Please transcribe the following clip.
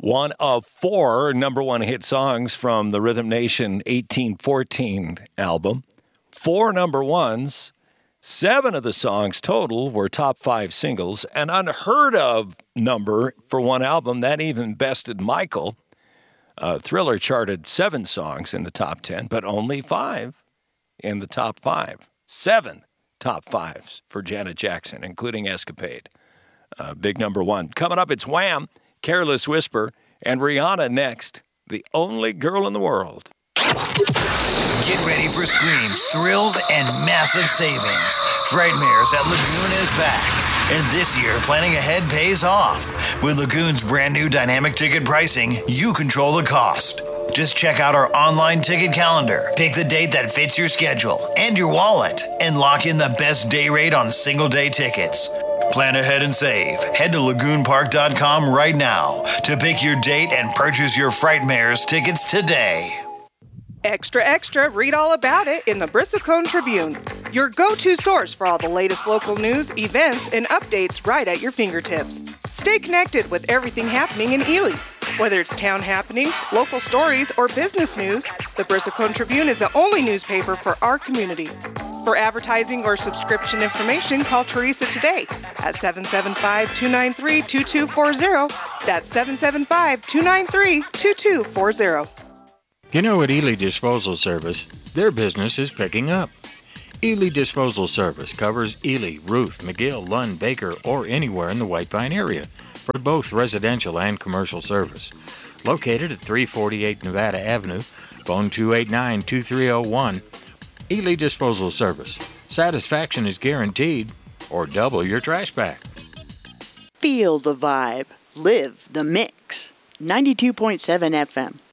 One of 4 number one hit songs from the Rhythm Nation 1814 album. 4 number ones. 7 of the songs total were top 5 singles. An unheard of number for one album. That even bested Michael. Thriller charted 7 songs in the top 10, but only 5 in the top 5. 7 top 5s for Janet Jackson, including Escapade. Big number one. Coming up, it's Wham, Careless Whisper, and Rihanna next. The only girl in the world. Get ready for screams, thrills, and massive savings. Frightmares at Lagoon is back. And this year, planning ahead pays off. With Lagoon's brand new dynamic ticket pricing, you control the cost. Just check out our online ticket calendar, pick the date that fits your schedule and your wallet, and lock in the best day rate on single-day tickets. Plan ahead and save. Head to lagoonpark.com right now to pick your date and purchase your Frightmares tickets today. Extra, extra, read all about it in the Bristlecone Tribune, your go-to source for all the latest local news, events, and updates right at your fingertips. Stay connected with everything happening in Ely. Whether it's town happenings, local stories, or business news, the Bristlecone Tribune is the only newspaper for our community. For advertising or subscription information, call Teresa today at 775-293-2240. That's 775-293-2240. You know, at Ely Disposal Service, their business is picking up. Ely Disposal Service covers Ely, Ruth, McGill, Lund, Baker, or anywhere in the White Pine area for both residential and commercial service. Located at 348 Nevada Avenue, phone 289-2301. Ely Disposal Service. Satisfaction is guaranteed, or double your trash back. Feel the vibe. Live the mix. 92.7 FM.